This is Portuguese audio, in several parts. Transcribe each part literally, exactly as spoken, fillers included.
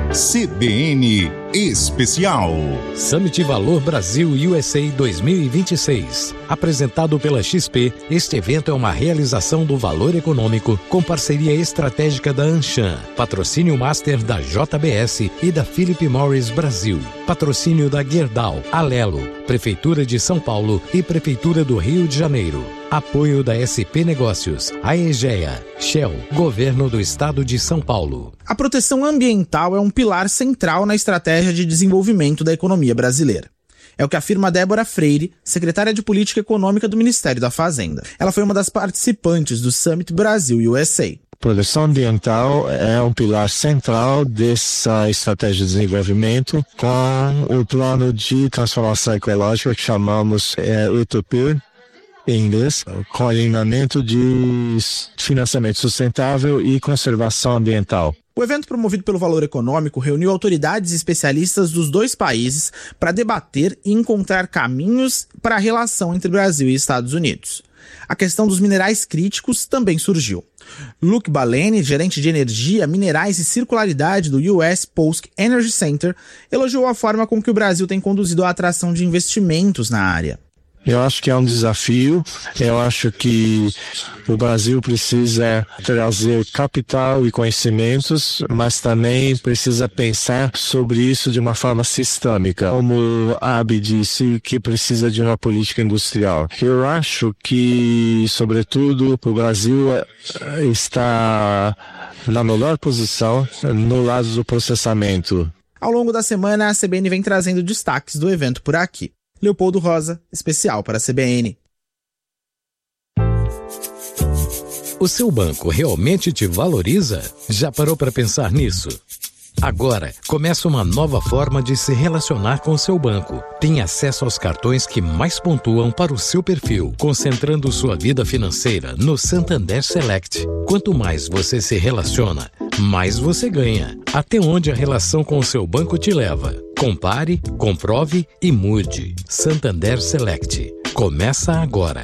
C B N Especial. Summit Valor Brasil U S A dois mil e vinte e seis. Apresentado pela X P, este evento é uma realização do Valor Econômico com parceria estratégica da Anshan, patrocínio master da J B S e da Philip Morris Brasil, patrocínio da Gerdau, Alelo, Prefeitura de São Paulo e Prefeitura do Rio de Janeiro. Apoio da S P Negócios, Aegea, Shell, Governo do Estado de São Paulo. A proteção ambiental é um pilar central na estratégia de desenvolvimento da economia brasileira. É o que afirma Débora Freire, secretária de Política Econômica do Ministério da Fazenda. Ela foi uma das participantes do Summit Brasil U S A. Proteção ambiental é um pilar central dessa estratégia de desenvolvimento com o plano de transformação ecológica que chamamos é, U T P, em inglês, com alinhamento de financiamento sustentável e conservação ambiental. O evento promovido pelo Valor Econômico reuniu autoridades e especialistas dos dois países para debater e encontrar caminhos para a relação entre Brasil e Estados Unidos. A questão dos minerais críticos também surgiu. Luke Baleni, gerente de energia, minerais e circularidade do U S Polsk Energy Center, elogiou a forma com que o Brasil tem conduzido a atração de investimentos na área. Eu acho que é um desafio, eu acho que o Brasil precisa trazer capital e conhecimentos, mas também precisa pensar sobre isso de uma forma sistêmica. Como a Abi disse, que precisa de uma política industrial. Eu acho que, sobretudo, o Brasil está na melhor posição no lado do processamento. Ao longo da semana, a C B N vem trazendo destaques do evento por aqui. Leopoldo Rosa, especial para a C B N. O seu banco realmente te valoriza? Já parou para pensar nisso? Agora, começa uma nova forma de se relacionar com o seu banco. Tem acesso aos cartões que mais pontuam para o seu perfil, concentrando sua vida financeira no Santander Select. Quanto mais você se relaciona, mais você ganha. Até onde a relação com o seu banco te leva? Compare, comprove e mude. Santander Select. Começa agora.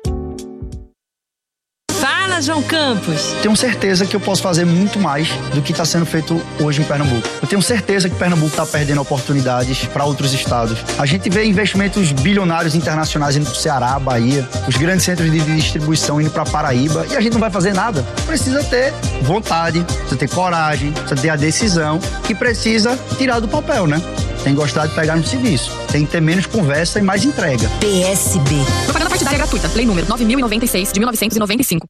Fala, João Campos. Tenho certeza que eu posso fazer muito mais do que está sendo feito hoje em Pernambuco. Eu tenho certeza que Pernambuco está perdendo oportunidades para outros estados. A gente vê investimentos bilionários internacionais indo para o Ceará, Bahia, os grandes centros de distribuição indo para Paraíba, e a gente não vai fazer nada. Precisa ter vontade, precisa ter coragem, precisa ter a decisão e precisa tirar do papel, né? Tem que gostar de pegar no serviço. Tem que ter menos conversa e mais entrega. P S B. Propaganda partidária gratuita. Lei número nove mil e noventa e seis, de mil novecentos e noventa e cinco.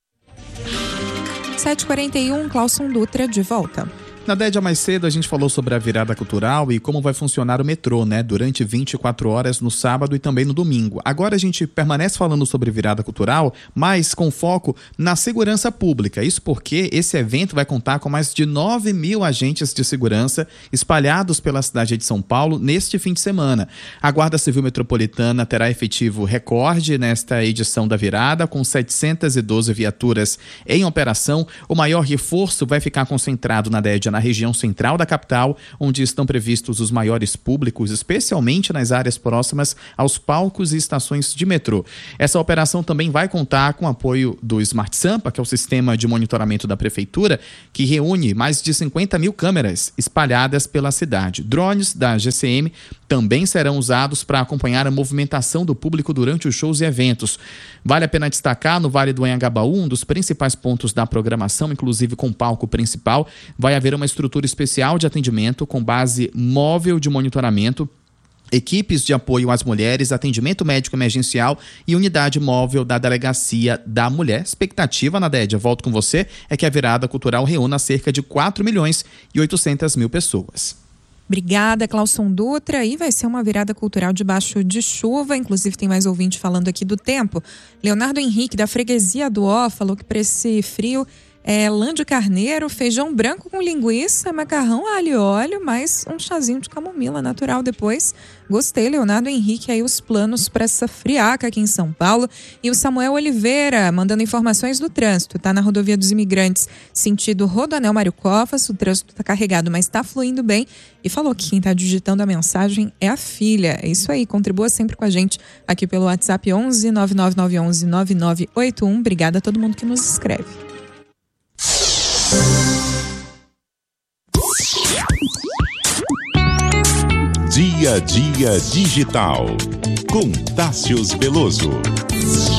sete e quarenta e um, Clauson Dutra de volta. Na Dédia mais cedo a gente falou sobre a virada cultural e como vai funcionar o metrô, né? Durante vinte e quatro horas no sábado e também no domingo. Agora a gente permanece falando sobre virada cultural, mas com foco na segurança pública. Isso porque esse evento vai contar com mais de nove mil agentes de segurança espalhados pela cidade de São Paulo neste fim de semana. A Guarda Civil Metropolitana terá efetivo recorde nesta edição da virada, com setecentas e doze viaturas em operação. O maior reforço vai ficar concentrado na Dédia, na região central da capital, onde estão previstos os maiores públicos, especialmente nas áreas próximas aos palcos e estações de metrô. Essa operação também vai contar com o apoio do Smart Sampa, que é o sistema de monitoramento da prefeitura, que reúne mais de cinquenta mil câmeras espalhadas pela cidade. Drones da G C M também serão usados para acompanhar a movimentação do público durante os shows e eventos. Vale a pena destacar, no Vale do Anhangabaú, um dos principais pontos da programação, inclusive com palco principal, vai haver uma estrutura especial de atendimento com base móvel de monitoramento, equipes de apoio às mulheres, atendimento médico emergencial e unidade móvel da Delegacia da Mulher. Expectativa, Nadédia, volto com você, é que a virada cultural reúna cerca de quatro milhões e oitocentas mil pessoas. Obrigada, Clauson Dutra. E vai ser uma virada cultural debaixo de chuva. Inclusive tem mais ouvinte falando aqui do tempo. Leonardo Henrique, da Freguesia do Ó, falou que para esse frio é lã de carneiro, feijão branco com linguiça, macarrão, alho e óleo, mais um chazinho de camomila natural depois. Gostei, Leonardo Henrique, aí os planos para essa friaca aqui em São Paulo. E o Samuel Oliveira, mandando informações do trânsito, tá na Rodovia dos Imigrantes, sentido Rodoanel Mário Covas, o trânsito tá carregado, mas tá fluindo bem. E falou que quem tá digitando a mensagem é a filha. É isso aí, contribua sempre com a gente aqui pelo WhatsApp onze nove nove nove onze nove nove oito um. Obrigada a todo mundo que nos escreve. Dia a Dia Digital, com Tássius Veloso.